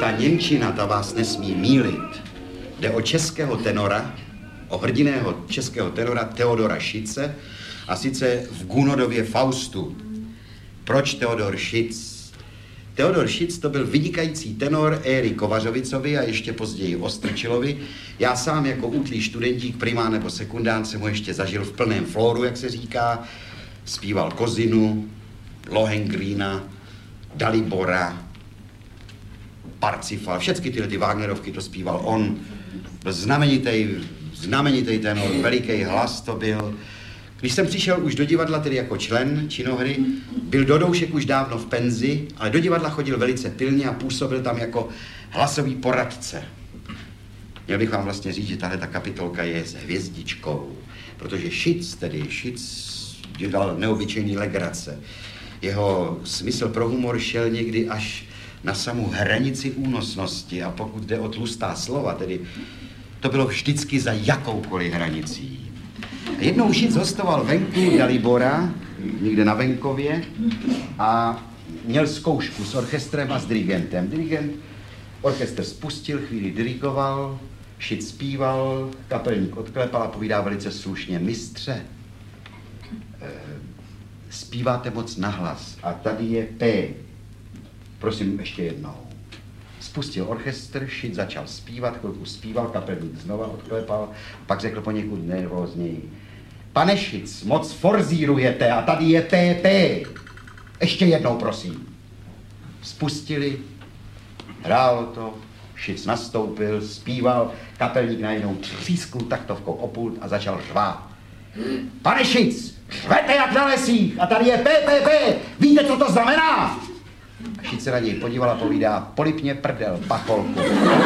ta němčina, ta vás nesmí mýlit. Jde o českého tenora, o hrdinného českého tenora Theodora Schütze, a sice v Gunodově Faustu. Proč Theodor Schütz? Theodor Schütz to byl vynikající tenor éry Kovařovicovi a ještě později Ostrčilovi. Já sám jako útlý studentík, primán nebo sekundán jsem ho ještě zažil v plném flóru, jak se říká. Zpíval Kozinu, Lohengrína, Dalibora, Parsifal, všechny tyhle ty Wagnerovky to zpíval on. Byl znamenitý tenor, veliký hlas to byl. Když jsem přišel už do divadla, tedy jako člen činohry, byl Dodoušek už dávno v penzi, ale do divadla chodil velice pilně a působil tam jako hlasový poradce. Měl bych vám vlastně říct, že tahle ta kapitolka je s hvězdičkou, protože Schütz dělal neobyčejný legrace. Jeho smysl pro humor šel někdy až na samou hranici únosnosti a pokud jde o tlustá slova, tedy to bylo vždycky za jakoukoliv hranicí. Jednou Schütz hostoval venku Dalibora, někde na venkově, a měl zkoušku s orchestrem a s dirigentem. Orchestr spustil, chvíli dirigoval, Schütz zpíval, kapelník odklepal a povídá velice slušně: mistře, zpíváte moc nahlas a tady je P. Prosím ještě jednou. Spustil orchestr, Schütz začal zpívat, chvilku zpíval, kapelník znova odklepal, pak řekl poněkud nervózněji: pane Schütz, moc forzírujete a tady je PP. Ještě jednou, prosím. Spustili, hrálo to, Schütz nastoupil, zpíval, kapelník najednou třískl taktovkou o pult a začal řvát: pane Schütz, řvete jak na lesích a tady je PPP, víte, co to znamená? Schütz se na něj podíval a povídá: polipně prdel, pacholku.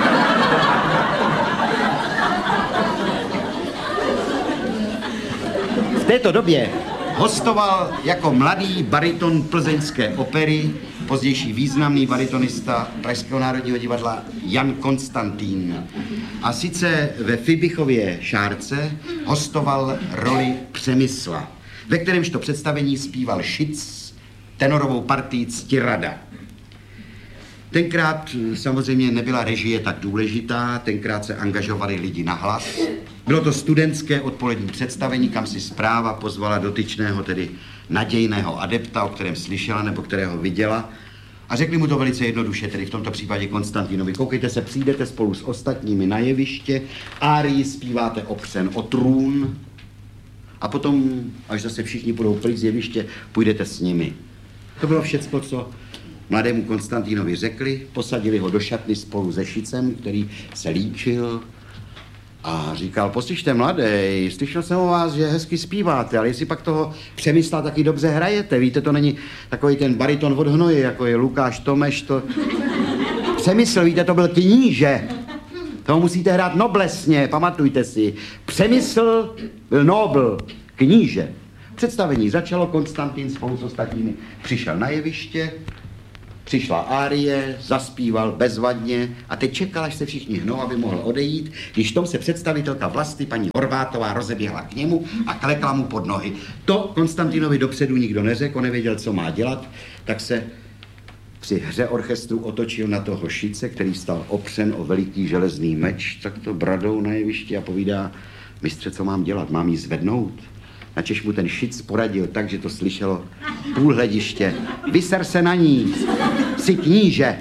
V této době hostoval jako mladý bariton plzeňské opery, pozdější významný baritonista Pražského národního divadla Jan Konstantín. A sice ve Fibichově Šárce hostoval roli Přemysla, ve kterémž to představení zpíval Schütz tenorovou partii Ctirada. Tenkrát samozřejmě nebyla režie tak důležitá, tenkrát se angažovali lidi na hlas. Bylo to studentské odpolední představení, kam si správa pozvala dotyčného, tedy nadějného adepta, o kterém slyšela nebo kterého viděla. A řekli mu to velice jednoduše, tedy v tomto případě Konstantinovi: koukejte se, přijdete spolu s ostatními na jeviště, árii zpíváte opřen o trůn a potom, až zase všichni budou pryč z jeviště, půjdete s nimi. To bylo všecko, co mladému Konstantinovi řekli, posadili ho do šatny spolu se Schützem, který se líčil a říkal: poslyšte, mladej, slyšel jsem o vás, že hezky zpíváte, ale jestli pak toho Přemysla taky dobře hrajete, víte, to není takový ten bariton od hnoje, jako je Lukáš Tomeš, to... Přemysl, víte, to byl kníže, toho musíte hrát noblesně, pamatujte si. Přemysl byl nobl, kníže. Představení začalo, Konstantin spolu s ostatními přišel na jeviště, přišla árie, zaspíval bezvadně a teď čekal, až se všichni hnou, aby mohl odejít, když v tom se představitelka Vlasty, paní Horvátová, rozeběhla k němu a klekla mu pod nohy. To Konstantinovi dopředu nikdo neřekl, nevěděl, co má dělat, tak se při hře orchestru otočil na toho Schütze, který stál opřen o veliký železný meč, takto bradou na jevišti a povídá: mistře, co mám dělat, mám ji zvednout? Načež mu ten Schütz poradil tak, že to slyšelo půl hlediště: vyser se na ní, jsi kníže.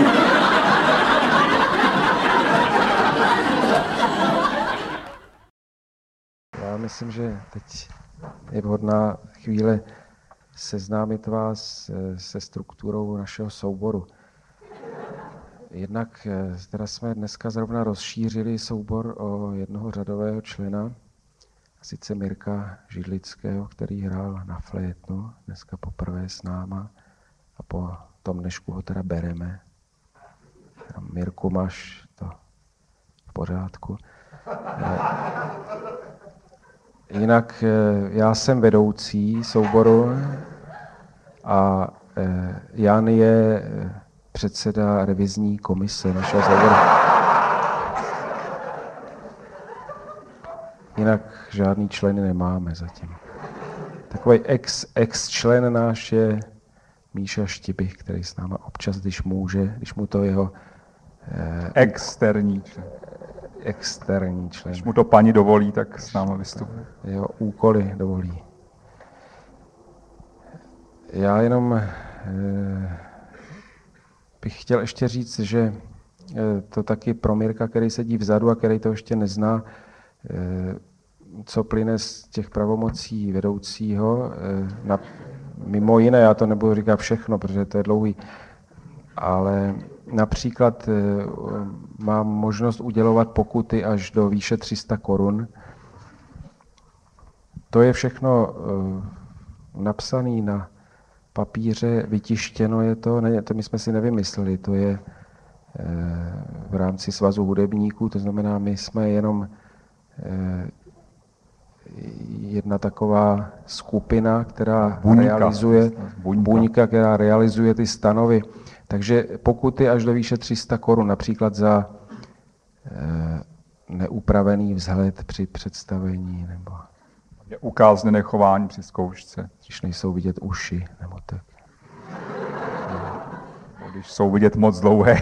Já myslím, že teď je vhodná chvíle seznámit vás se strukturou našeho souboru. Jednak teda jsme dneska zrovna rozšířili soubor o jednoho řadového člena, sice Mirka Židlického, který hrál na flétnu, dneska poprvé s náma a po tom dnešku ho teda bereme. Mirku, máš to v pořádku. Jinak já jsem vedoucí souboru a Jan je předseda revizní komise našeho souboru. Jinak žádný členy nemáme zatím. Takový ex-člen náš je Míša Štibich, který s náma občas, když může, když mu to jeho Externí člen. Externí člen. Když mu to paní dovolí, tak s námi vystupuje. Jo, úkoly dovolí. Já jenom bych chtěl ještě říct, že to taky pro Mirka, který sedí vzadu a který to ještě nezná, co plyne z těch pravomocí vedoucího, mimo jiné, já to nebudu říkat všechno, protože to je dlouhý, ale například mám možnost udělovat pokuty až do výše 300 korun. To je všechno napsané na papíře, vytištěno je to, ne, to my jsme si nevymysleli, to je v rámci Svazu hudebníků, to znamená, my jsme jenom jedna taková skupina, která buňka, která realizuje ty stanovy. Takže pokuty až do výše 300 korun, například za neupravený vzhled při představení, nebo je ukázněné chování při zkoušce. Když nejsou vidět uši, nebo tak. Když jsou vidět moc dlouhé.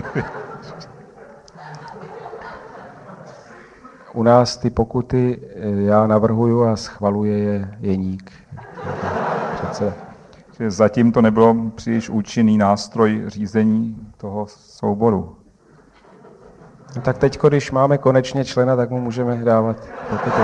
U nás ty pokuty já navrhuju a schvaluje je Jeník. Přece. Zatím to nebylo příliš účinný nástroj řízení toho souboru. No tak teď, když máme konečně člena, tak mu můžeme dávat pokuty.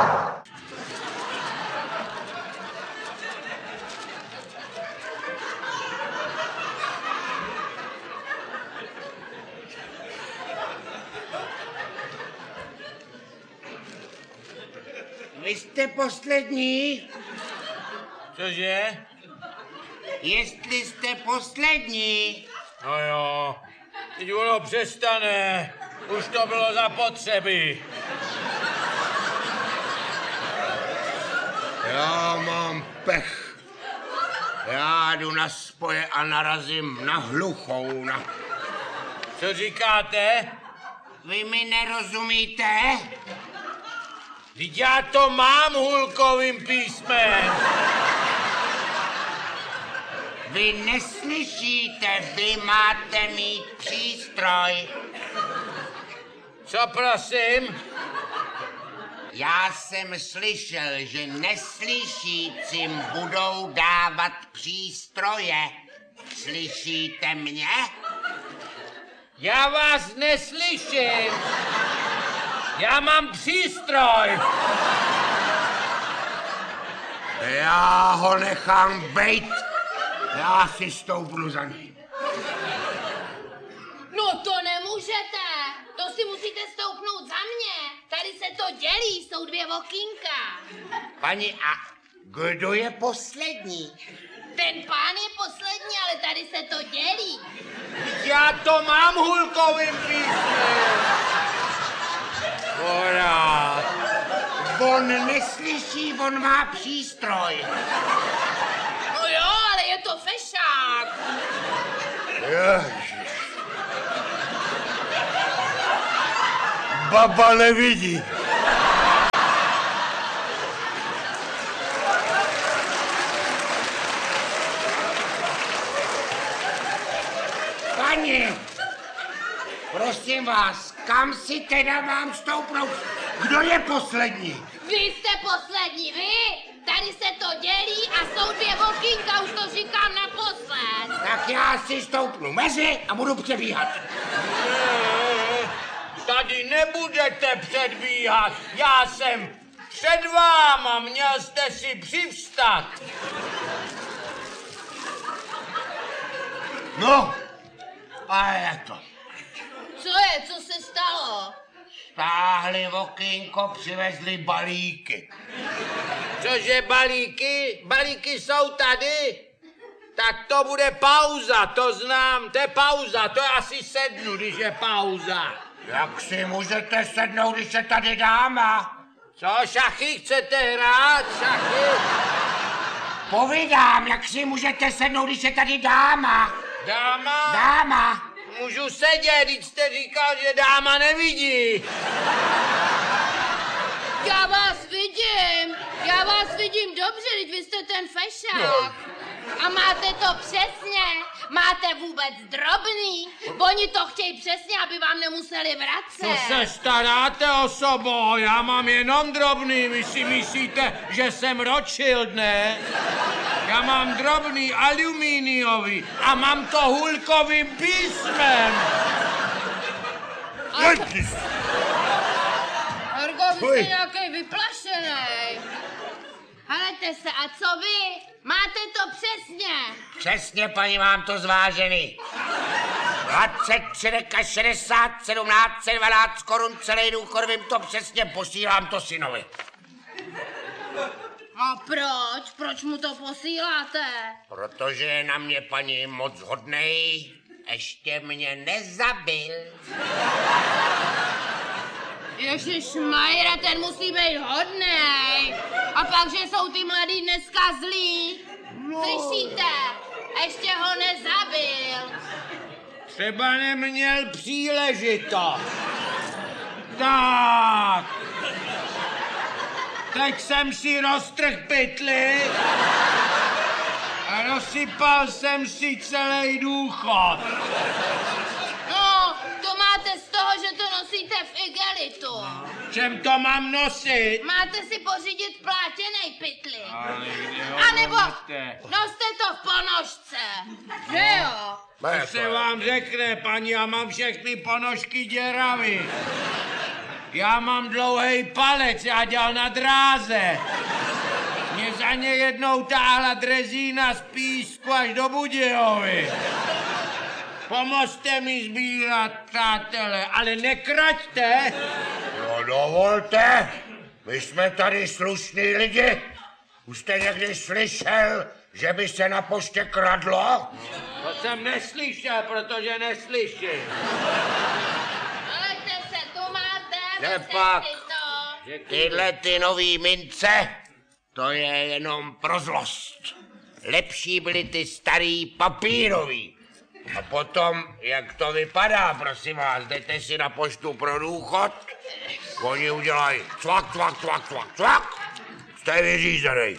Vy jste poslední? Cože? Jestli jste poslední. No jo, teď ono přestane. Už to bylo zapotřebí. Já mám pech. Já jdu na spoje a narazím na hluchou. Co říkáte? Vy mi nerozumíte? Vždyť já to mám hulkovým písmem. Vy neslyšíte, vy máte mít přístroj. Co prosím? Já jsem slyšel, že neslyšícím budou dávat přístroje. Slyšíte mě? Já vás neslyším. Já mám přístroj. Já ho nechám bejt. Já si stoupnu za ním. No to nemůžete. To si musíte stoupnout za mě. Tady se to dělí, jsou dvě okýnka. Paní, a kdo je poslední? Ten pán je poslední, ale tady se to dělí. Já to mám hulkovým písmem. Porád. On neslyší, on má přístroj. No jo, ale je to fešák. Ježiš. Baba nevidí. Pani, prosím vás, kam si teda mám stoupnout? Kdo je poslední? Vy jste poslední, vy? Tady se to dělí a jsou dvě okýnka, už to říkám naposled. Tak já si stoupnu mezi a budu přebíhat. Tady nebudete předbíhat. Já jsem před váma, měl jste si přivstat. No, a je to. Co je, co se stalo? Stáhli okýnko, přivezli balíky. Cože balíky? Balíky jsou tady? Tak to bude pauza, to znám, to je pauza, to je asi sednu, když je pauza. Jak si můžete sednout, když je tady dáma? Co, šachy chcete hrát, šachy? Povídám, jak si můžete sednout, když je tady dáma? Dáma? Dáma. Můžu sedět, když jste říkal, že dáma nevidí. Já vás vidím dobře, teď vy jste ten fešák. A máte to přesně. máte vůbec drobný? Oni to chtějí přesně, aby vám nemuseli vracet. Co se staráte, osobo? Já mám jenom drobný. Vy si myslíte, že jsem Rothschild, ne? Já mám drobný alumíniový a mám to hulkovým písmem. Horko, vy jste nějaký vyplašenej. Helejte se, a co vy? Máte to přesně? Přesně, paní, mám to zvážený. 23 60 1712 korun celý důchod, vím to přesně, posílám to synovi. A proč? Proč mu to posíláte? Protože je na mě, paní, moc hodnej, ještě mě nezabil. Ježišmajre, ten musí být hodnej. A pak, že jsou ty mladí dneska zlí. Slyšíte? Ještě ho nezabil. Třeba neměl příležitost. Tak. Teď jsem si roztrhl pytli a rozsypal jsem si celý důchod. No, to máte z toho, že to nosíte v igelitu. Čem to mám nosit? Máte si pořídit plátěnej pytli. A nebo noste to v ponožce. Že jo? To se vám řekne, paní, já mám všechny ponožky děravý. Já mám dlouhý palec, já dělal na dráze. Mě za ně jednou táhla drezína z Písku až do Budějovy. Pomozte mi sbírat, přátelé, ale nekraťte. No dovolte, my jsme tady slušní lidi. Už jste někdy slyšel, že by se na poště kradlo? To jsem neslyšel, protože neslyším. Helejte se, tu máte. Nepak. vezměte si to. Tyhle ty nový mince, to je jenom pro zlost. Lepší byly ty starý papírový. A potom, jak to vypadá, prosím vás, jdete si na poštu pro důchod, oni udělají cvak, cvak, cvak, cvak, cvak, jste vyřízený.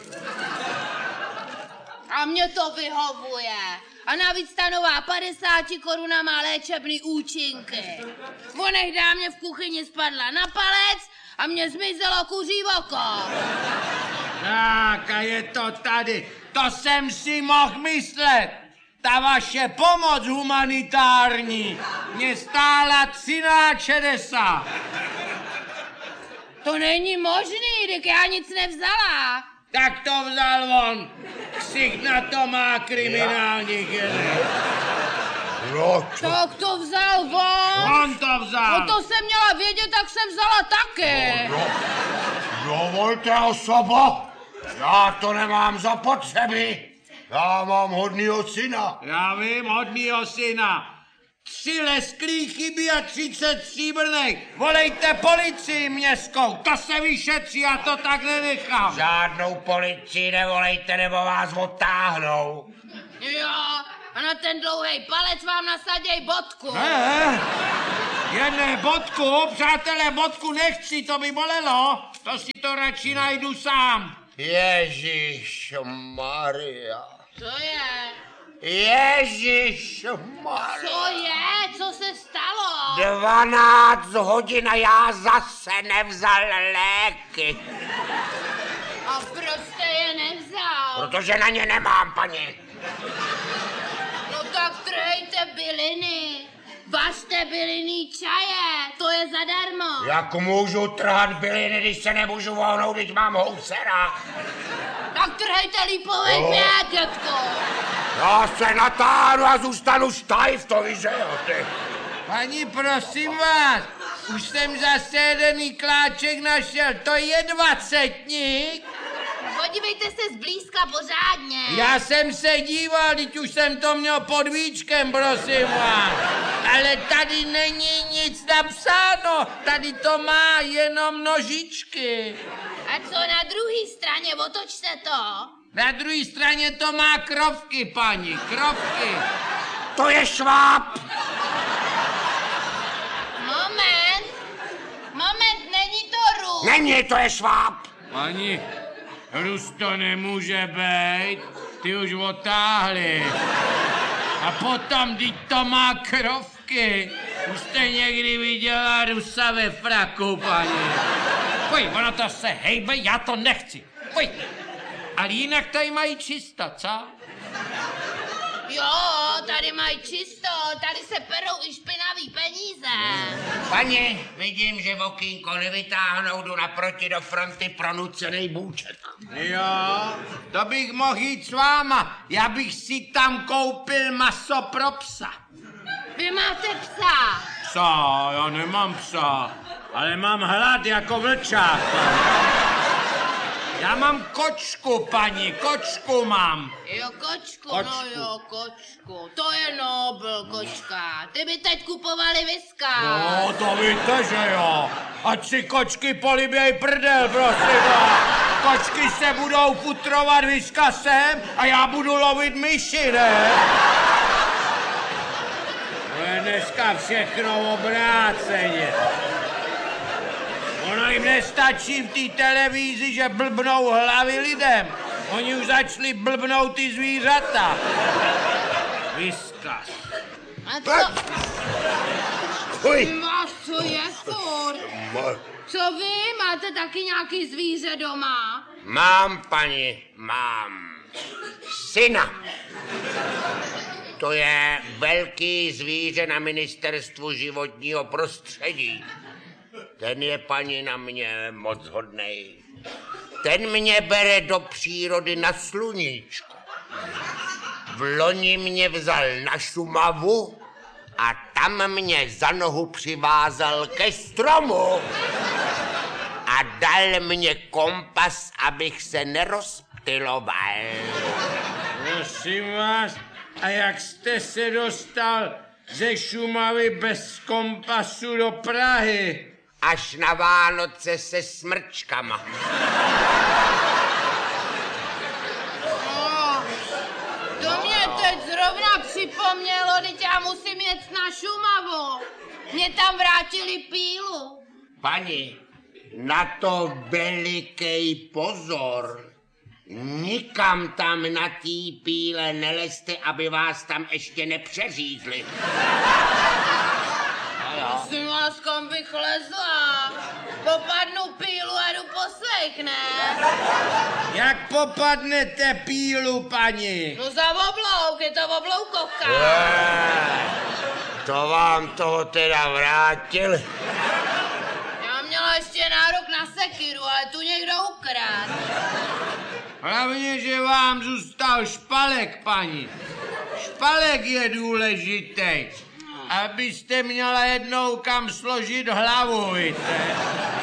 A mně to vyhovuje. A navíc ta nová 50 koruna má léčebný účinky. Onech dámě v kuchyni spadla na palec a mně zmizelo kuří oko. Tak a je to tady. To jsem si mohl myslet. Ta vaše pomoc humanitární mě stála 13,60. To není možný, tak já nic nevzala. Tak to vzal on. Ksich na to má kriminálních jeden. No, Tak to vzal on. On to vzal. No to jsem měla vědět, tak jsem vzala taky. dovolte, osobo, já to nemám zapotřebí. Já mám hodnýho syna. Já vím, hodnýho syna. 3 lesklý chybí a 30 stříbrných. Volejte policii městskou, to se vyšetří, já to tak nenechám. Žádnou policii nevolejte, nebo vás odtáhnou. Jo, a na ten dlouhý palec vám nasaděj bodku. Jedné bodku, přátelé, bodku nechci, to by bolelo. To si to radši najdu sám. Ježíš Maria. Co je? Ježíš Maria. Co je? Co se stalo? 12 hodin a já zase nevzal léky. A proč jste je nevzal? Protože na ně nemám, paní. No tak trhejte byliny. Vařte bylinný čaje, to je zadarmo. Jak můžu trhat byliny, když se nemůžu vohnout, když mám housera? Tak trhejte lípovej květ, dětko. Já se natáhnu a zůstanu štajv, to víš, že jo, ty. Paní, prosím vás, už jsem zase jeden kláček našel, to je 20. Podívejte se zblízka pořádně. Já jsem se díval, teď už jsem to měl pod víčkem, prosím vás. Ale tady není nic napsáno, tady to má jenom nožičky. A co na druhé straně, otočte to. Na druhé straně to má krovky, paní, krovky. To je šváb. Moment, není to růst. Není, to je šváb. Paní, Rus to nemůže být, ty už otáhli. A potom, teď to má krovky. Už jste někdy viděla Rusa ve fraku, paní. Pojď, ona to se hejbe, já to nechci. Pojď. Ale jinak tady mají čisto, co? Jo, tady mají čisto, tady se perou i špinavý peníze. Paní, vidím, že okýnko nevytáhnou, jdu naproti do fronty pro nucenej bůček. Jo, to bych mohl jít s váma. Já bych si tam koupil maso pro psa. Vy máte psa. Psa, já nemám psa, ale mám hlad jako vlčák. Já mám kočku, paní, kočku mám. Jo, kočku, no jo, kočku. To je Nobel, kočka. Ty by teď kupovali viska. No, to víte, že jo. Ať si kočky poliběj prdel, prosím vás. Kočky se budou futrovat viskasem a já budu lovit myši, ne? To je dneska všechno obráceně. Ono jim nestačí v té televizi, že blbnou hlavy lidem. Oni už začali blbnout ty zvířata. Viskas. A co je furt? Co vy? Máte taky nějaký zvíře doma? Mám, paní, mám. Syna. To je velký zvíře na ministerstvu životního prostředí. Ten je, paní, na mě moc hodnej. Ten mě bere do přírody na sluníčko. V loni mě vzal na Šumavu a tam mě za nohu přivázal ke stromu. A dal mě kompas, abych se nerozptyloval. Prosím vás, a jak jste se dostal ze Šumavy bez kompasu do Prahy? Až na Vánoce se smrčkama. To mě teď zrovna připomnělo, teď já musím jet na Šumavu. Mě tam vrátili pílu. Paní, na to velikej pozor. Nikam tam na tý píle nelezte, aby vás tam ještě nepřeřízli. Prosím vás, kam bych lezla? Popadnu pílu a jdu poslech, ne? Jak popadnete pílu, paní? No za oblouk, je to obloukovka. To vám toho teda vrátili. Já měla ještě nárok na sekiru, ale tu někdo ukradl. Hlavně, že vám zůstal špalek, paní. Špalek je důležitý, abyste měla jednou kam složit hlavu, víte.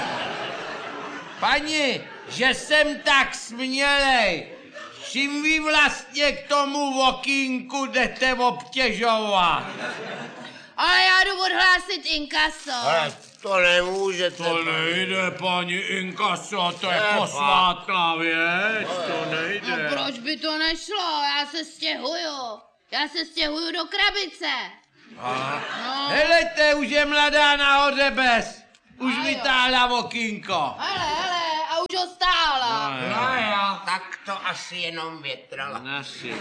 Paní, že jsem tak smělej, čím vy vlastně k tomu okýnku jdete obtěžovat? Ale já jdu odhlásit inkaso. Ale to nemůžete. To nejde, paní inkaso, to je posvátná věc, to nejde. No proč by to nešlo? Já se stěhuju do krabice. No. Helejte, už je mladá nahoře bez. Už vytáhla okýnko. Hele, a už ho stála. No jo, tak to asi jenom větrala. Nasi.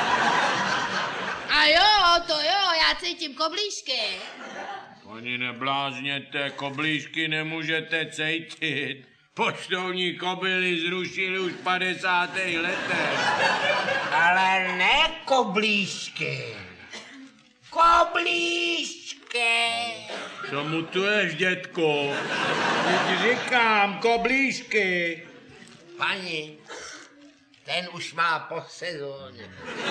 A jo, to jo, já cítím koblížky. Oni neblázněte, koblížky nemůžete cítit. Poštovní kobily zrušili už v 50. letech. Ale ne koblížky. Koblížky. Co mutuješ, dětku? Teď říkám, koblížky. Paní, ten už má po sezóně.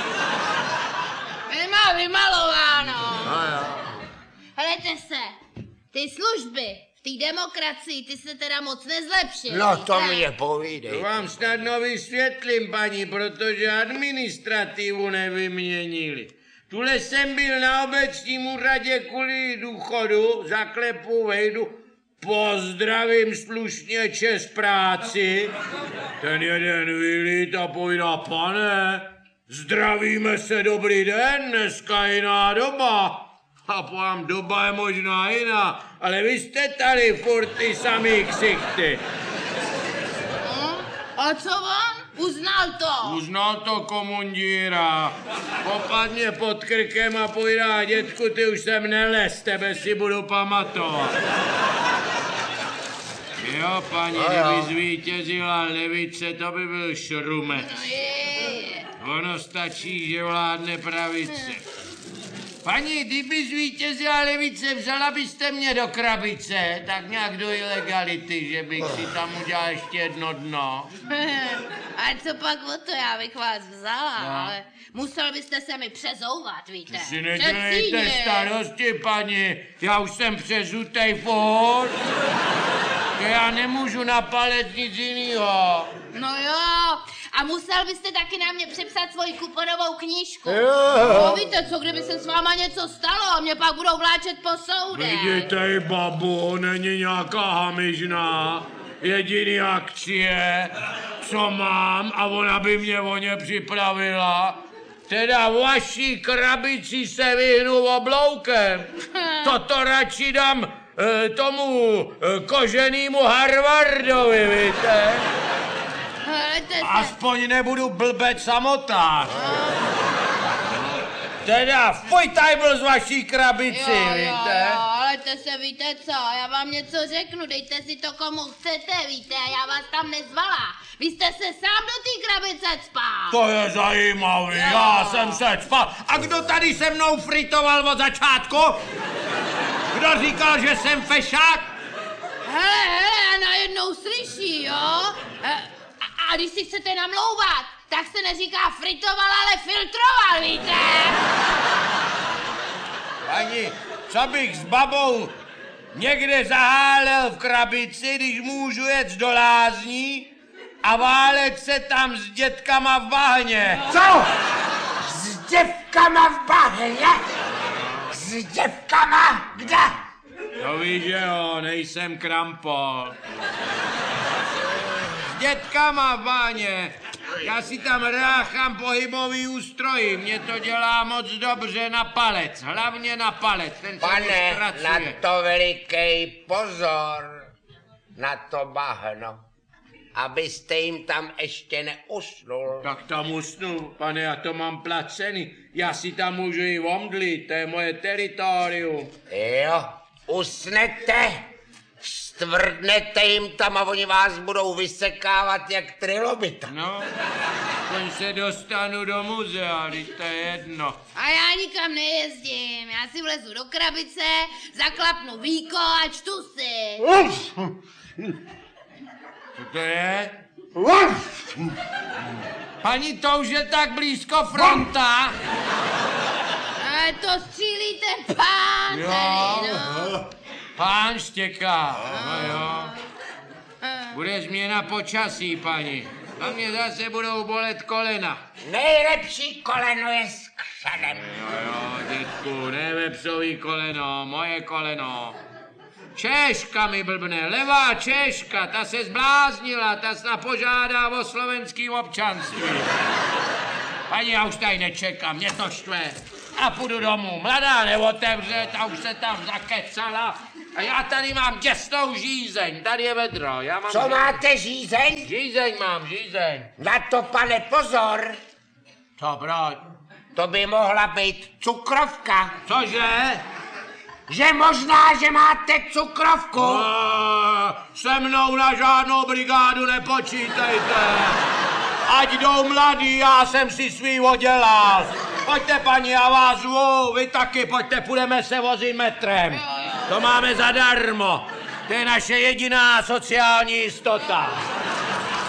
Nemá vymalováno. No jo. Helejte se, ty služby v té demokracii, ty se teda moc nezlepšily. No to víte? mě povídej. To vám snadno vysvětlím, paní, protože administrativu nevyměnili. Tule jsem byl na obecním úřadě kvůli důchodu, zaklepu, vejdu, pozdravím slušně čes práci. Ten jeden vylít a povídá, pane, zdravíme se, dobrý den, dneska jiná doba. A povám, doba je možná jiná, ale vy jste tady furt ty samý ksichty. No, a co on? Uznal to komundíra. Popadně pod krkem a povídá, dětku, ty už sem nelez, tebe si budu pamatovat. Jo, paní, kdyby zvítězila levice, to by byl šrumet. Ono stačí, že vládne pravice. Paní, kdyby zvítězila levice, vzala byste mě do krabice, tak nějak do ilegality, že bych si tam udělal ještě jedno dno. A co pak o to, já bych vás vzala, ale musel byste se mi přezouvat, víte. Si nedělejte starosti, paní, já už jsem přezutej furt. Já nemůžu na palec nic jinýho. No jo, a musel byste taky na mě přepsat svoji kuponovou knížku. No víte co, kdyby se s váma něco stalo, mě pak budou vláčet po soudech. Vidíte, babu, není nějaká hamižná. Jediný akcie, co mám, a ona by mě o ně připravila. Teda vaší krabici se vyhnu obloukem. Toto radši dám tomu koženýmu Harvardovi, víte? Aspoň nebudu blbec samotář. Teda fuj byl z vaší krabici, víte? Jo, ale to se víte co, já vám něco řeknu, dejte si to komu chcete, víte, já vás tam nezvala. Vy jste se sám do té krabice cpal. To je zajímavý, já jsem se cpal. A kdo tady se mnou fritoval od začátku? Kdo říkal, že jsem fešák? Hele, a najednou slyší, jo? A když si chcete namlouvat, tak se neříká fritoval, ale filtroval, víte? Paní, co bych s babou někde zahálel v krabici, když můžu jet do lázní a válet se tam s dětkama v bahně? Co? S děvkama v bahně? S děvkama? Kde? To víš, že jo, nejsem krampol. S dětkama v bahně. Já si tam ráchám pohybový ústrojí, mě to dělá moc dobře na palec, hlavně na palec, ten se Pane, zkracuje. na to velikej pozor, na to bahno, abyste jim tam ještě neusnul. Tak tam usnu, pane, já to mám placený, já si tam můžu i omdlit, to je moje teritorium. Jo, usnete, stvrdnete jim tam a oni vás budou vysekávat jak trilobita. No, aspoň se dostanu do muzea, když to je jedno. A já nikam nejezdím, já si vlezu do krabice, zaklapnu víko a čtu si. Co to je? Paní, to už je tak blízko fronta. A to střílí ten pán tady, no. Pán štěká, no jo. Bude změna počasí, paní. A mě zase budou bolet kolena. Nejlepší koleno je s křadem. Jo, dětku, ne vepřový koleno, moje koleno. Češka mi blbne, levá Češka, ta se zbláznila, ta se požádá o slovenský občanství. Paní, já už tady nečekám, mě to štve. A půjdu domů, mladá neotevře, ta už se tam zakecala. A já tady mám těsnou žízeň, tady je vedro. Já mám Co máte, žízeň? Žízeň mám, žízeň. Na to, pane, pozor. Co, proč? To by mohla být cukrovka. Cože? Že možná, že máte cukrovku. Se mnou na žádnou brigádu nepočítejte. Ať jdou mladí, já jsem si svý odělal. Pojďte, paní, já vás zvu, vy taky, pojďte, půjdeme se vozit metrem. To máme zadarmo. To je naše jediná sociální jistota.